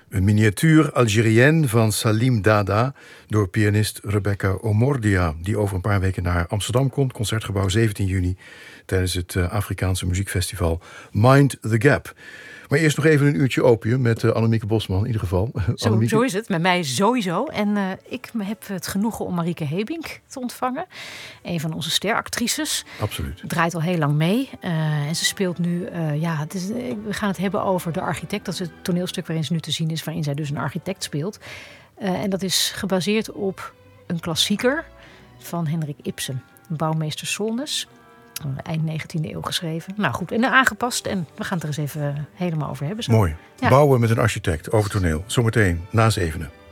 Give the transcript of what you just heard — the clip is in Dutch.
Een miniatuur Algérienne van Salim Dada door pianist Rebecca Omordia, die over een paar weken naar Amsterdam komt. Concertgebouw 17 juni tijdens het Afrikaanse muziekfestival Mind the Gap. Maar eerst nog even een uurtje opium met Annemieke Bosman in ieder geval. Zo is het, met mij sowieso. En ik heb het genoegen om Marieke Hebink te ontvangen. Een van onze steractrices. Absoluut. Draait al heel lang mee. En ze speelt nu... we gaan het hebben over De Architect. Dat is het toneelstuk waarin ze nu te zien is, waarin zij dus een architect speelt. En dat is gebaseerd op een klassieker van Henrik Ibsen. Bouwmeester Solness. Eind 19e eeuw geschreven. Nou goed, en aangepast. En we gaan het er eens even helemaal over hebben. Zo. Mooi. Ja. Bouwen met een architect over toneel. Zometeen na 7:00.